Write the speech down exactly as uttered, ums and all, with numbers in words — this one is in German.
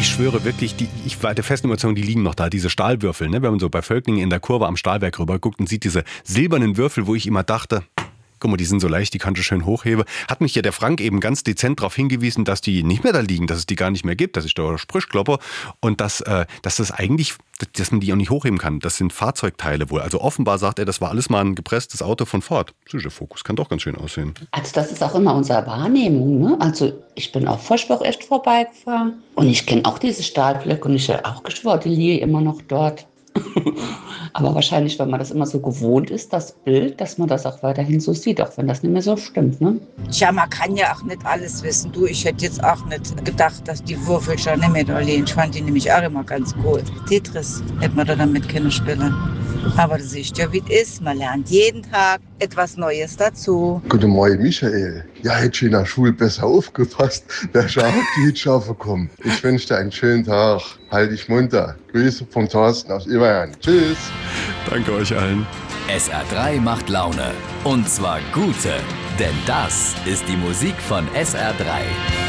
ich schwöre wirklich, die, ich war der festen Überzeugung, die liegen noch da, diese Stahlwürfel. Ne? Wenn man so bei Völklingen in der Kurve am Stahlwerk rüber guckt und sieht diese silbernen Würfel, wo ich immer dachte, guck mal, die sind so leicht, die kannst du schön hochheben. Hat mich ja der Frank eben ganz dezent darauf hingewiesen, dass die nicht mehr da liegen, dass es die gar nicht mehr gibt, dass ich da Sprüchklopper und dass, äh, dass das eigentlich, dass man die auch nicht hochheben kann. Das sind Fahrzeugteile wohl. Also offenbar sagt er, das war alles mal ein gepresstes Auto von Ford. Der Fokus kann doch ganz schön aussehen. Also das ist auch immer unsere Wahrnehmung. Ne? Also ich bin auf Voschbach echt vorbeigefahren und ich kenne auch diese Stahlblöcke und ich habe auch geschworen, die liegen immer noch dort. Aber wahrscheinlich, weil man das immer so gewohnt ist, das Bild, dass man das auch weiterhin so sieht, auch wenn das nicht mehr so stimmt, ne? Ja, man kann ja auch nicht alles wissen. Du, ich hätte jetzt auch nicht gedacht, dass die Würfel schon nicht mehr da liegen. Ich fand die nämlich auch immer ganz gut. Tetris hätte man da damit können spielen. Aber du siehst ja, wie es ist. Man lernt jeden Tag etwas Neues dazu. Guten Morgen, Michael. Ja, hätte ich in der Schule besser aufgepasst. Der Schaf, die hätte Schafe kommen. Ich wünsche dir einen schönen Tag. Halt dich munter. Grüße von Thorsten aus Iberern. Tschüss. Danke euch allen. S R drei macht Laune. Und zwar gute. Denn das ist die Musik von S R drei.